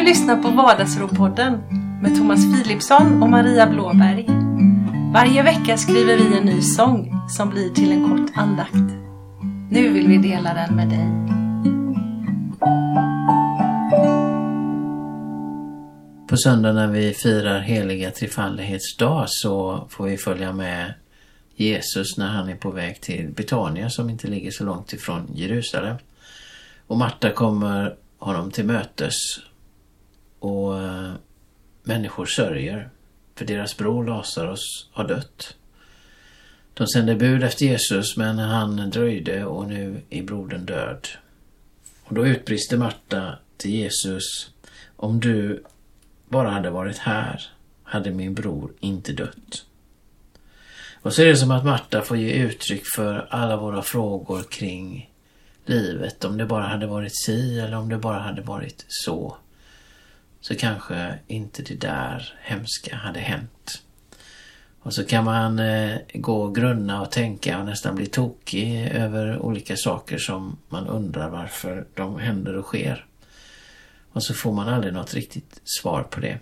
lyssnar på Vardagsropodden med Thomas Philipsson och Maria Blåberg. Varje vecka skriver vi en ny sång som blir till en kort andakt. Nu vill vi dela den med dig. På söndag när vi firar heliga trefaldighetsdag så får vi följa med Jesus när han är på väg till Betania som inte ligger så långt ifrån Jerusalem. Och Marta kommer honom till mötes och människor sörjer för deras bror Lazarus har dött. De sände bud efter Jesus men han dröjde och nu är brodern död. Och då utbrister Marta till Jesus: om du bara hade varit här hade min bror inte dött. Och så är det som att Marta får ge uttryck för alla våra frågor kring livet. Om det bara hade varit si eller om det bara hade varit så kanske inte det där hemska hade hänt. Och så kan man gå och grunna och tänka och nästan bli tokig över olika saker som man undrar varför de händer och sker. Och så får man aldrig något riktigt svar på det.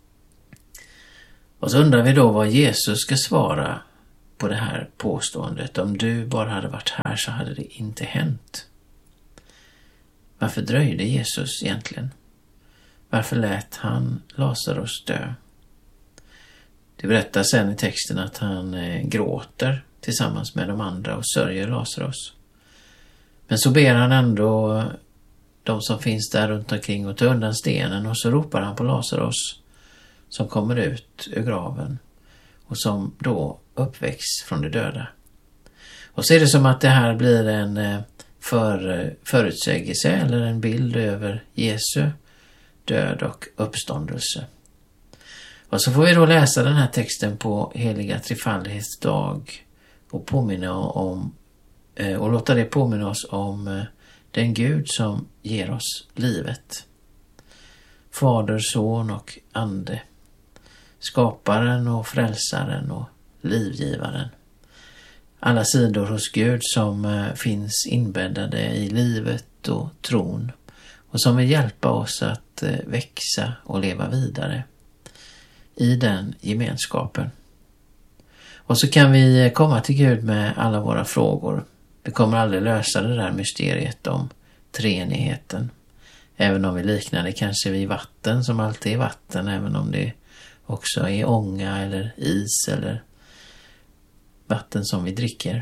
Och så undrar vi då vad Jesus ska svara på det här påståendet. Om du bara hade varit här så hade det inte hänt. Varför dröjde Jesus egentligen? Varför lät han Lazarus dö? Det berättar sen i texten att han gråter tillsammans med de andra och sörjer Lazarus. Men så ber han ändå de som finns där runt omkring och ta undan stenen, och så ropar han på Lazarus som kommer ut ur graven och som då uppväcks från de döda. Och så är det som att det här blir en förutsägelse eller en bild över Jesu död och uppståndelse. Och så får vi då läsa den här texten på heliga trefaldighetsdag och påminna om och låta det påminna oss om den Gud som ger oss livet. Fader, son och ande. Skaparen och frälsaren och livgivaren. Alla sidor hos Gud som finns inbäddade i livet och tron och som vill hjälpa oss att växa och leva vidare i den gemenskapen. Och så kan vi komma till Gud med alla våra frågor. Vi kommer aldrig lösa det där mysteriet om treenigheten. Även om vi liknar det kanske vid vatten som alltid är vatten, även om det också är ånga eller is eller vatten som vi dricker.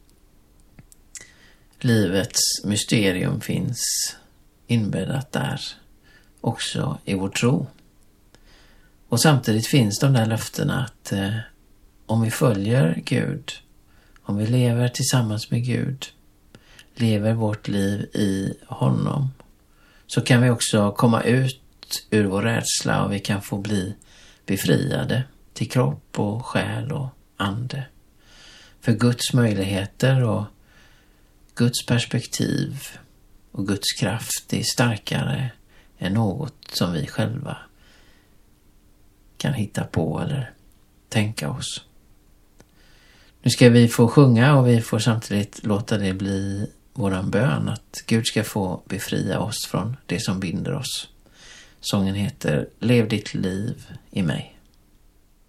Livets mysterium finns inbäddat där också i vår tro. Och samtidigt finns de där löftena att om vi följer Gud, om vi lever tillsammans med Gud, lever vårt liv i honom, så kan vi också komma ut ur vår rädsla och vi kan få bli befriade till kropp och själ och ande. För Guds möjligheter och Guds perspektiv och Guds kraft är starkare än något som vi själva kan hitta på eller tänka oss. Nu ska vi få sjunga och vi får samtidigt låta det bli våran bön att Gud ska få befria oss från det som binder oss. Sången heter Lev ditt liv i mig.